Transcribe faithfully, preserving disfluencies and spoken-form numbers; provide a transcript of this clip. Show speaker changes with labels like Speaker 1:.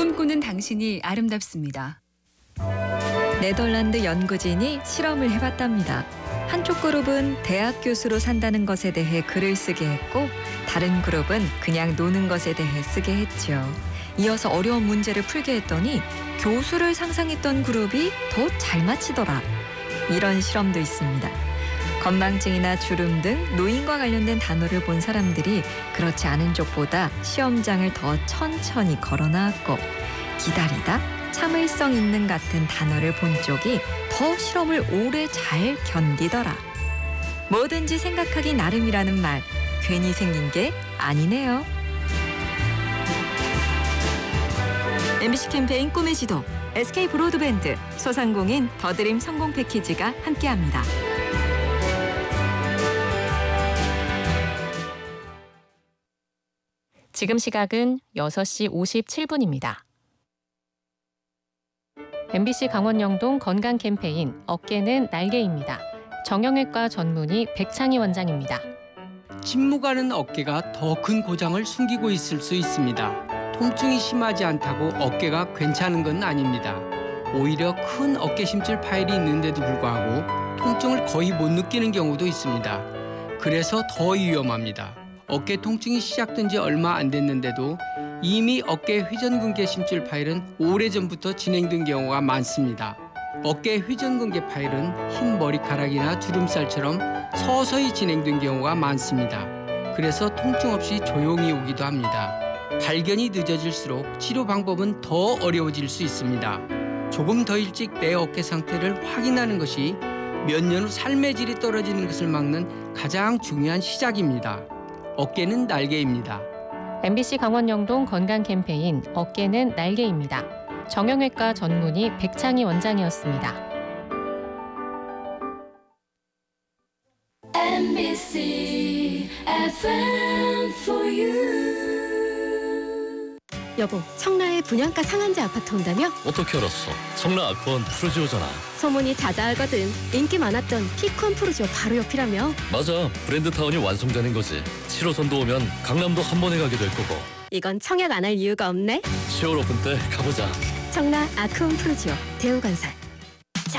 Speaker 1: 꿈꾸는 당신이 아름답습니다.
Speaker 2: 네덜란드 연구진이 실험을 해봤답니다. 한쪽 그룹은 대학 교수로 산다는 것에 대해 글을 쓰게 했고 다른 그룹은 그냥 노는 것에 대해 쓰게 했죠. 이어서 어려운 문제를 풀게 했더니 교수를 상상했던 그룹이 더 잘 맞히더라. 이런 실험도 있습니다. 건망증이나 주름 등 노인과 관련된 단어를 본 사람들이 그렇지 않은 쪽보다 시험장을 더 천천히 걸어나왔고 기다리다, 참을성 있는 같은 단어를 본 쪽이 더 실험을 오래 잘 견디더라. 뭐든지 생각하기 나름이라는 말, 괜히 생긴 게 아니네요. 엠비씨 캠페인 꿈의 지도, 에스케이 브로드밴드, 소상공인 더드림 성공 패키지가 함께합니다.
Speaker 3: 지금 시각은 여섯 시 오십칠 분입니다. 엠비씨 강원영동 건강 캠페인 어깨는 날개입니다. 정형외과 전문의 백창희 원장입니다.
Speaker 4: 침묵하는 어깨가 더 큰 고장을 숨기고 있을 수 있습니다. 통증이 심하지 않다고 어깨가 괜찮은 건 아닙니다. 오히려 큰 어깨 심줄 파열이 있는데도 불구하고 통증을 거의 못 느끼는 경우도 있습니다. 그래서 더 위험합니다. 어깨 통증이 시작된 지 얼마 안 됐는데도 이미 어깨 회전근개 심줄 파열은 오래전부터 진행된 경우가 많습니다. 어깨 회전근개 파열은 흰 머리카락이나 주름살처럼 서서히 진행된 경우가 많습니다. 그래서 통증 없이 조용히 오기도 합니다. 발견이 늦어질수록 치료 방법은 더 어려워질 수 있습니다. 조금 더 일찍 내 어깨 상태를 확인하는 것이 몇 년 후 삶의 질이 떨어지는 것을 막는 가장 중요한 시작입니다. 어깨는 날개입니다.
Speaker 3: 엠비씨 강원영동 건강 캠페인 어깨는 날개입니다. 정형외과 전문의 백창희 원장이었습니다.
Speaker 5: 엠비씨 에프엠 for you.
Speaker 6: 여보, 청라에 분양가 상한제 아파트 온다며?
Speaker 7: 어떻게 알았어? 청라 아쿠원 푸르지오잖아.
Speaker 6: 소문이 자자하거든. 인기 많았던 피콘 푸르지오 바로 옆이라며?
Speaker 7: 맞아, 브랜드타운이 완성되는 거지. 칠 호선도 오면 강남도 한 번에 가게 될 거고.
Speaker 6: 이건 청약 안 할 이유가 없네.
Speaker 7: 시월 오픈 때 가보자.
Speaker 6: 청라 아쿠원 푸르지오 대우건설.